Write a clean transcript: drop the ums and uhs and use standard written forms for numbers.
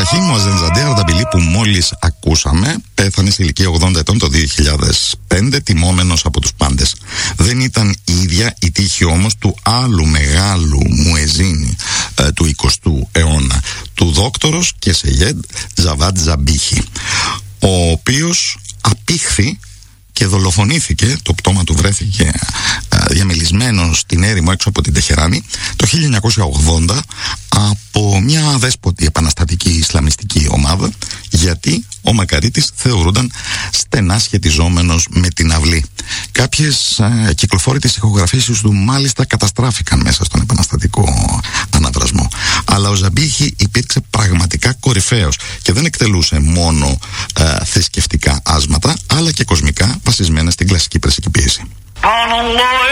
Ραχίμ Μουαζενζαντέ Αρνταμπιλί, που μόλις ακούσαμε, πέθανε σε ηλικία 80 ετών το 2005, τιμόμενος από τους πάντες. Δεν ήταν η ίδια η τύχη όμως του άλλου μεγάλου μουεζίνη του 20ου αιώνα, του δόκτωρος και Σεγέντ Τζαβάντ Ζαμπίχη, ο οποίος απήχθη και δολοφονήθηκε. Το πτώμα του βρέθηκε διαμελισμένο στην έρημο έξω από την Τεχεράνη το 1980 από μια αδέσποτη επαναστατική Ισλαμιστική ομάδα, γιατί ο Μακαρίτης θεωρούνταν στενά σχετιζόμενος με την αυλή. Κάποιες κυκλοφόρητες ηχογραφήσεις του μάλιστα καταστράφηκαν μέσα στον επαναστατικό αναδρασμό. Αλλά ο Ζαμπίχη υπήρξε πραγματικά κορυφαίος και δεν εκτελούσε μόνο θρησκευτικά άσματα, αλλά και κοσμικά, βασισμένα στην κλασική πρεσικηποίηση.